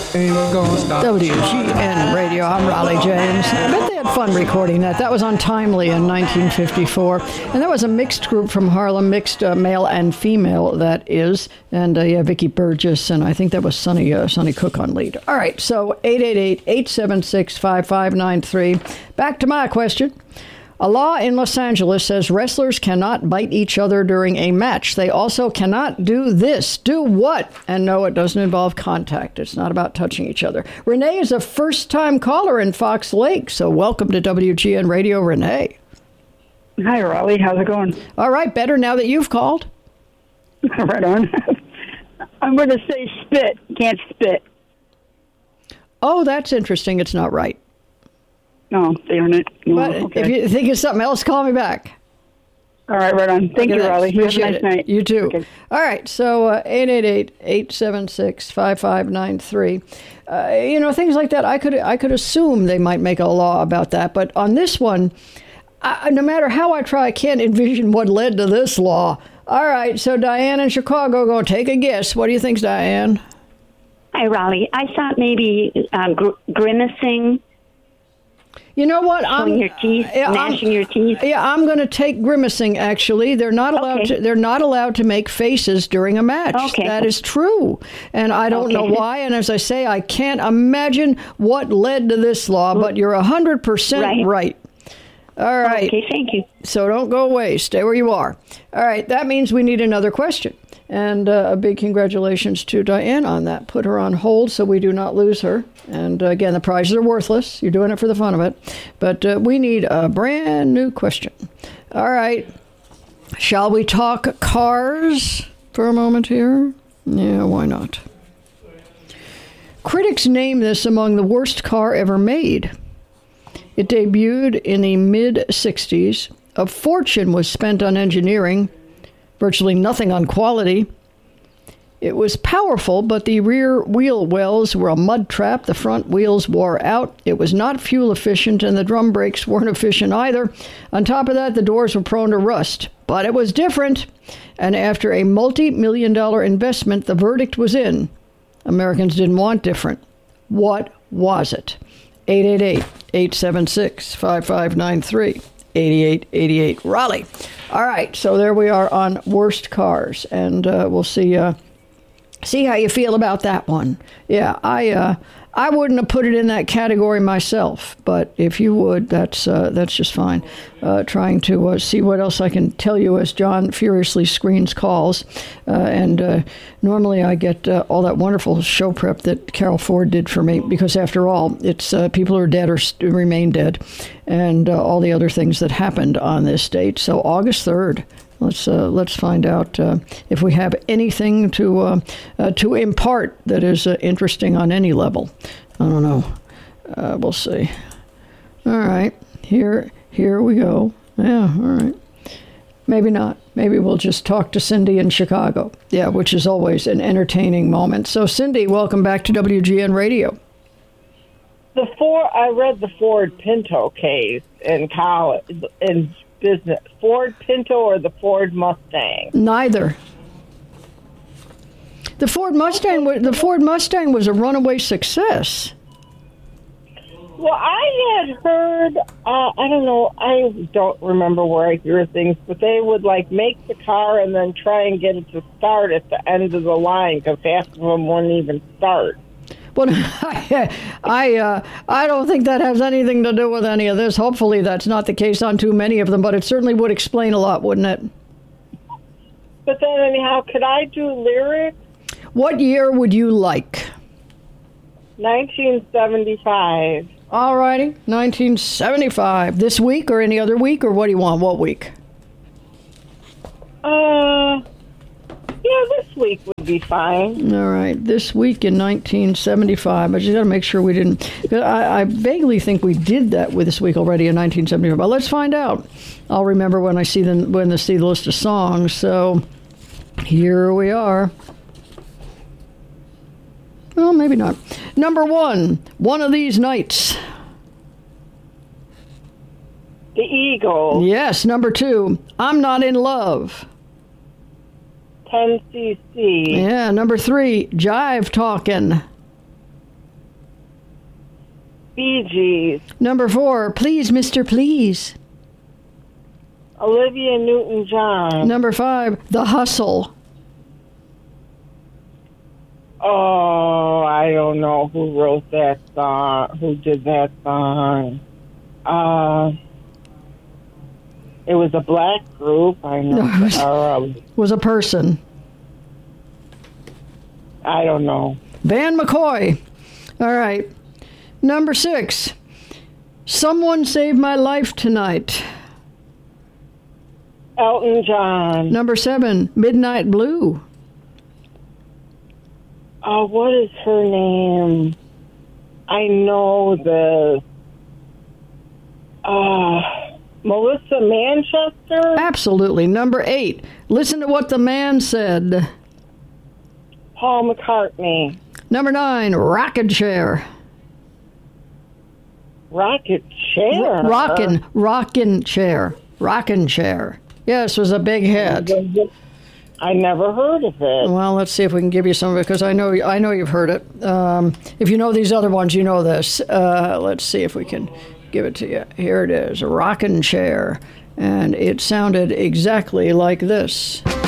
WGN Radio. I'm Raleigh James. I bet they had fun recording that. That was Untimely in 1954. And that was a mixed group from Harlem, mixed male and female, that is. And Vicki Burgess, and I think that was Sonny Cook on lead. All right, so 888-876-5593. Back to my question. A law in Los Angeles says wrestlers cannot bite each other during a match. They also cannot do this. Do what? And no, it doesn't involve contact. It's not about touching each other. Renee is a first-time caller in Fox Lake, so welcome to WGN Radio, Renee. Hi, Raleigh. How's it going? All right, better now that you've called. Right on. I'm going to say spit. Can't spit. Oh, that's interesting. It's not right. No, darn it. No, but okay. If you think of something else, call me back. All right, right on. Thank you, Raleigh. You have a nice night. You too. Okay. All right, so 888-876-5593. Things like that, I could assume they might make a law about that. But on this one, no matter how I try, I can't envision what led to this law. All right, so Diane in Chicago, go take a guess. What do you think, Diane? Hi, Raleigh. I thought maybe grimacing. You know what? Showing your teeth, gnashing your teeth. Yeah, I'm going to take grimacing. Actually, they're not allowed to. They're not allowed to make faces during a match. Okay. That is true, and I don't know why. And as I say, I can't imagine what led to this law. But you're 100% right. All right. Okay, thank you. So don't go away. Stay where you are. All right. That means we need another question. And a big congratulations to Diane on that. Put her on hold so we do not lose her. And again, the prizes are worthless. You're doing it for the fun of it. But we need a brand new question. All right. Shall we talk cars for a moment here? Yeah, why not? Critics name this among the worst car ever made. It debuted in the mid-'60s. A fortune was spent on engineering, virtually nothing on quality. It was powerful, but the rear wheel wells were a mud trap. The front wheels wore out. It was not fuel efficient, and the drum brakes weren't efficient either. On top of that, the doors were prone to rust. But it was different, and after a multi-million-dollar investment, the verdict was in. Americans didn't want different. What was it? 888-876-5593. 8888 Raleigh. All right, so there we are on worst cars, and we'll see how you feel about that one. Yeah, I wouldn't have put it in that category myself, but if you would, that's just fine. Trying to see what else I can tell you as John furiously screens calls, and normally I get all that wonderful show prep that Carol Ford did for me, because after all, it's people who are dead or remain dead, and all the other things that happened on this date. So August 3rd. Let's find out if we have anything to impart that is interesting on any level. I don't know. We'll see. All right, here we go. Yeah, all right. Maybe not. Maybe we'll just talk to Cindy in Chicago. Yeah, which is always an entertaining moment. So, Cindy, welcome back to WGN Radio. I read the Ford Pinto case in college in business. Ford Pinto or the Ford Mustang? Neither. The Ford Mustang was a runaway success. Well, I had heard, I don't know, I don't remember where I hear things, but they would make the car and then try and get it to start at the end of the line, because half of them wouldn't even start. Well, I don't think that has anything to do with any of this. Hopefully that's not the case on too many of them, but it certainly would explain a lot, wouldn't it? But then, anyhow, could I do lyrics? What year would you like? 1975. All righty, 1975. This week or any other week, or what do you want? What week? Yeah, this week would be fine. All right, this week in 1975. I just got to make sure we didn't. I vaguely think we did that with this week already in 1975. But let's find out. I'll remember when I see the list of songs. So here we are. Well, maybe not. Number 1, One of These Nights. The Eagles. Yes. Number 2, I'm Not in Love. 10cc. Yeah. Number 3, Jive Talkin'. Bee Gees. Number 4, Please, Mr. Please. Olivia Newton-John. Number 5, The Hustle. Oh, I don't know who wrote that song, who did that song. It was a black group, I know. No, it was a person. I don't know. Van McCoy. All right. Number 6, Someone Saved My Life Tonight. Elton John. Number 7, Midnight Blue. What is her name? I know the Melissa Manchester. Absolutely. Number 8, Listen to What the Man Said. Paul McCartney. Number 9, Rockin' Chair. Rocket Chair. Rockin' Chair. Rockin' Chair. Yes, it was a big hit. I never heard of it. Well, let's see if we can give you some of it, because I know you've heard it. If you know these other ones, you know this. Let's see if we can give it to you. Here it is, Rockin' Chair. And it sounded exactly like this.